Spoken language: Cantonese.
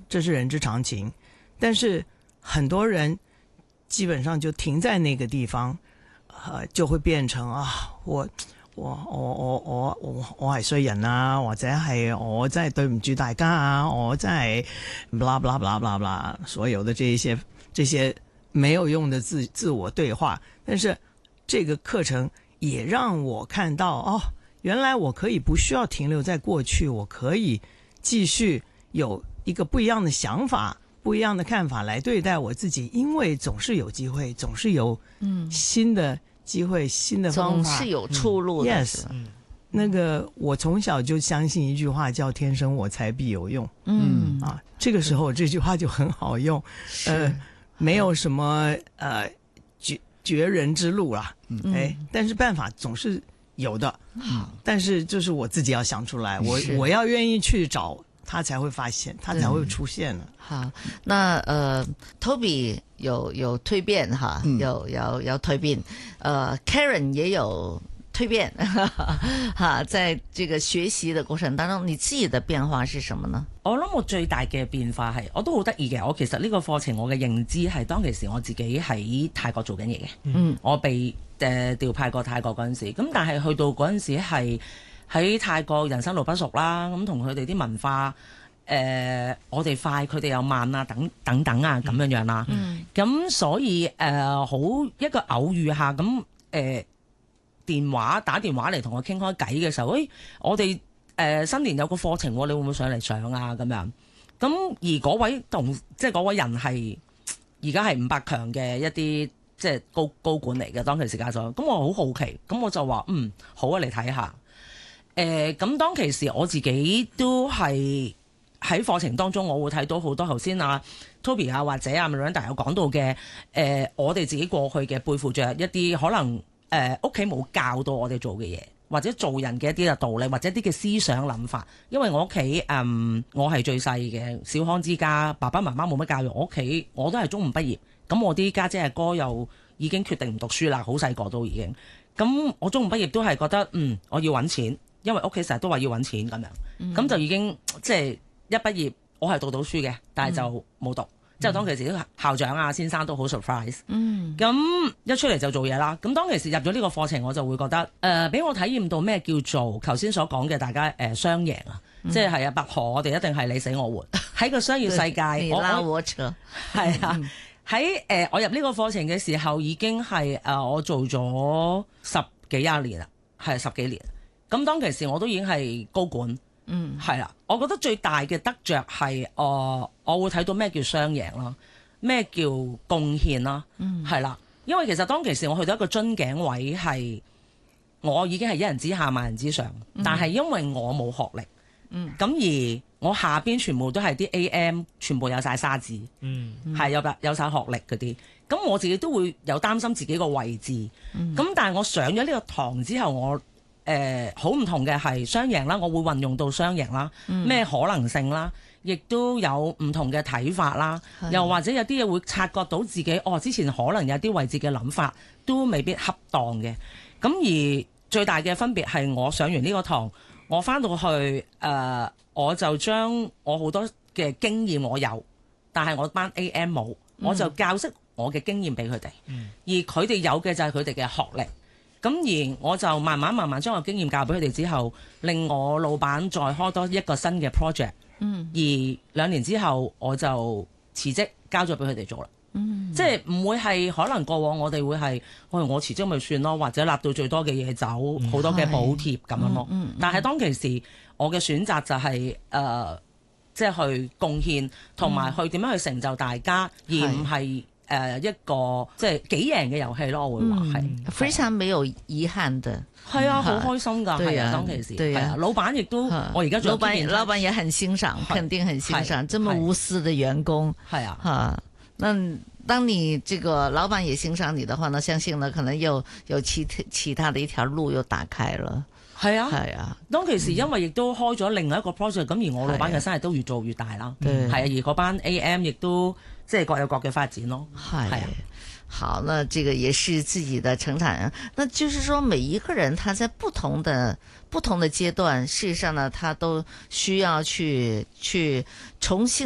这是人之常情。但是很多人基本上就停在那个地方，就會變成我係衰人啊，或者係我真係對唔住大家啊，我真係 blah blah blah blah blah， 所有的這些沒有用的自我對話。但是這個課程也讓我看到原來我可以不需要停留在過去，我可以繼續有一個不一樣的想法，不一樣的看法來對待我自己，因為總是有機會，總是有新的機會，新的方法， 總是有出路的。 Yes，那個我從小就相信一句話叫天生我材必有用。這個時候這句話就很好用。沒有什麼絕人之路啦。但是辦法總是有的。但是就是我自己要想出來，我要願意去找，他才會發現，他才會出現的。 好，那Toby 有蛻變哈，有蛻變，Karen 也有蛻變哈，在這個學習的過程當中，你自己的變化是什麼呢？ 我諗我最大嘅變化係，我都好得意嘅。我其實呢個課程我嘅認知係當其時我自己喺泰國做緊嘢嘅，我被調派過泰國嗰陣時，咁但係去到嗰陣時係喺泰國人生路不熟啦，咁同佢哋啲文化。我哋快，佢哋又慢啊，等等啊，咁樣啦。咁所以好一個偶遇下，咁打電話嚟同我傾開偈嘅時候，我哋新年有個課程，你會唔會上嚟上啊？咁樣。咁而嗰位即係嗰位人係而家係500強嘅一啲即係高管嚟嘅，當其時加咗。咁我好好奇，咁我就話好啊，嚟睇下。咁當其時我自己都係。喺課程當中，我會睇到好多頭先Toby 或者Miranda 有講到嘅我哋自己過去嘅背負着一啲可能屋企冇教到我哋做嘅嘢，或者做人嘅一啲嘅道理，或者一啲嘅思想諗法。因為我屋企我係最細嘅小康之家，爸爸媽媽冇乜教育，我屋企我都係中五畢業，咁我啲家姐阿哥又已經決定唔讀書啦，好細個都已經。咁我中五畢業都係覺得我要揾錢，因為屋企成日都話要揾錢咁樣，咁就已經即係。一畢業我係讀到書嘅，但係就冇讀。之後當其時啲校長先生都好 surprise。咁一出嚟就做嘢啦。咁當其時入咗呢個課程，我就會覺得俾我體驗到咩叫做頭先所講嘅大家雙贏啊！即係白河，我哋一定係你死我活喺個商業世界。 你拉我扯係啊！喺我入呢個課程嘅時候，已經係我做咗10幾20年啦，係10幾年。咁當其時我都已經係高管。係啦，我覺得最大嘅得着係我會睇到咩叫雙贏啦，咩叫貢獻啦，係啦，因為其實當其時我去到一個樽頸位係，我已經係一人之下萬人之上，但係因為我冇學歷，咁而我下邊全部都係啲 AM， 全部有晒沙紙，係有晒學歷嗰啲，咁我自己都會有擔心自己個位置，咁但係我上咗呢個堂之後，我好唔同嘅係雙贏啦，我會運用到雙贏啦，咩可能性啦，亦都有唔同嘅睇法啦，又或者有啲嘢會察覺到自己之前可能有啲位置嘅諗法都未必恰當嘅，咁而最大嘅分別係我上完呢個堂，我翻到去我就將我好多嘅經驗我有，但係我班 AM 冇，我就教識我嘅經驗俾佢哋，而佢哋有嘅就係佢哋嘅學歷。咁而我就慢慢將我經驗教俾佢哋之後，令我老闆再開多一個新嘅 project。而2年之後我就辭職交咗俾佢哋做啦。即係唔會係可能過往我哋會係我辭職咪算咯，或者納到最多嘅嘢走，好多嘅補貼咁樣咯。但係當其時我嘅選擇就係即係去貢獻同埋去點樣去成就大家，而唔係一個即係幾贏嘅遊戲咯，我會話係非常沒有遺憾的。 係啊，好開心㗎，係啊，當其時係啊，老闆亦都我而家做老闆也很欣賞，肯定很欣賞，這麼無私的員工係啊。 那當你這個老闆也欣賞你的話呢，相信呢可能又有其他的一條路又打開了。 係啊， 係啊。 當其時因為亦都開咗另外一個 project，咁而我老闆嘅生意都越做越大啦。係啊，而嗰班 AM 亦都即係各有各嘅發展咯。係啊。 好，那這個也是自己的成長，那就是說每一個人他在不同的階段，事實上呢，他都需要去重新